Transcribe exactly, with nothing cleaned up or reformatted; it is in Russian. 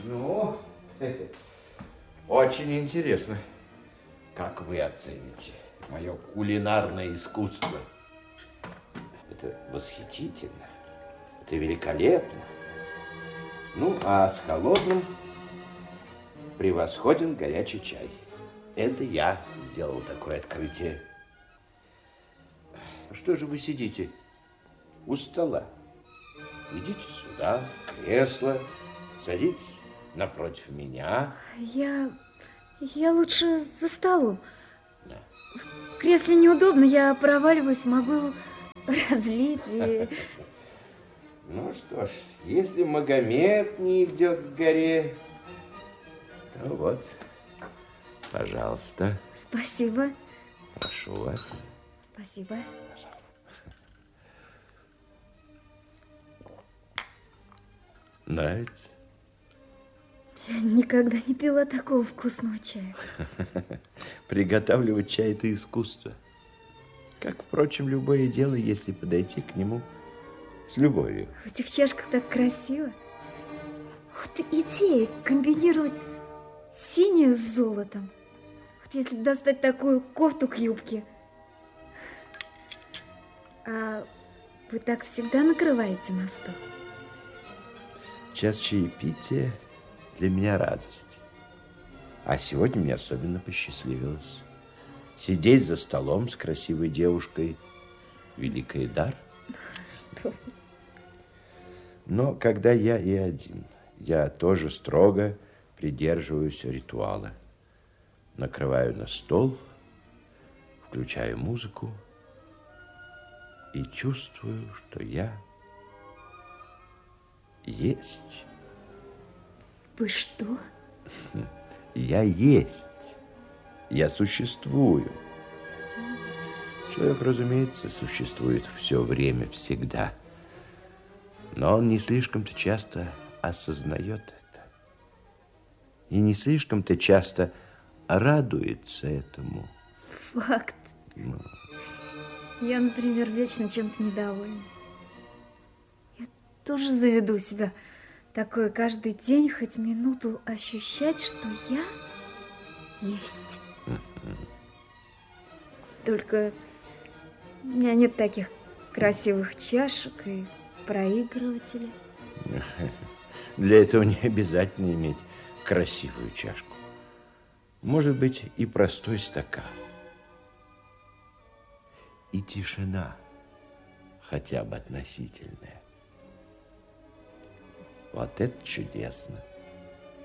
Ну, очень интересно, как вы оцените мое кулинарное искусство. Это восхитительно, это великолепно. Ну, а с холодным превосходен горячий чай. Это я сделал такое открытие. Что же вы сидите у стола? Идите сюда, в кресло, садитесь напротив меня. Я... я лучше за столом. Да. В кресле неудобно, я проваливаюсь, могу разлить и... Ну что ж, если Магомед не идет к горе, то вот, пожалуйста. Спасибо. Прошу вас. Спасибо. Нравится? Я никогда не пила такого вкусного чая. Приготавливать чай – это искусство. Как, впрочем, любое дело, если подойти к нему с любовью. В этих чашках так красиво. Вот идея комбинировать синюю с золотом. Вот если достать такую кофту к юбке. А вы так всегда накрываете на стол? Час чаепития для меня радость. А сегодня мне особенно посчастливилось. Сидеть за столом с красивой девушкой – великий дар. Что? Но когда я и один, я тоже строго придерживаюсь ритуала. Накрываю на стол, включаю музыку и чувствую, что я есть. Вы что? Я есть. Я существую. Человек, разумеется, существует все время, всегда. Но он не слишком-то часто осознает это. И не слишком-то часто радуется этому. Факт. Ну. Я, например, вечно чем-то недовольна. Я тоже заведу себя такое каждый день, хоть минуту ощущать, что я есть. Только у меня нет таких красивых чашек и проигрывателей. Для этого не обязательно иметь красивую чашку. Может быть, и простой стакан. И тишина, хотя бы относительная. Вот это чудесно.